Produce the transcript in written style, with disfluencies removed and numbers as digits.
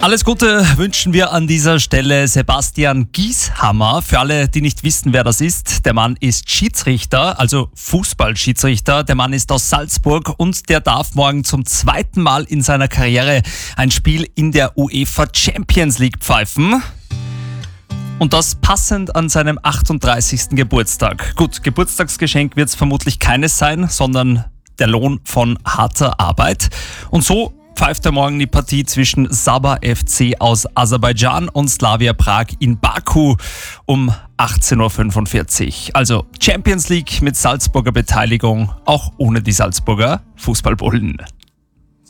Alles Gute wünschen wir an dieser Stelle Sebastian Gieshammer. Für alle, die nicht wissen, wer das ist, der Mann ist Schiedsrichter, also Fußballschiedsrichter. Der Mann ist aus Salzburg und der darf morgen zum zweiten Mal in seiner Karriere ein Spiel in der UEFA Champions League pfeifen. Und das passend an seinem 38. Geburtstag. Gut, Geburtstagsgeschenk wird es vermutlich keines sein, sondern der Lohn von harter Arbeit. Und so pfeift er morgen die Partie zwischen Sabah FC aus Aserbaidschan und Slavia Prag in Baku um 18.45 Uhr. Also Champions League mit Salzburger Beteiligung, auch ohne die Salzburger Fußballbullen.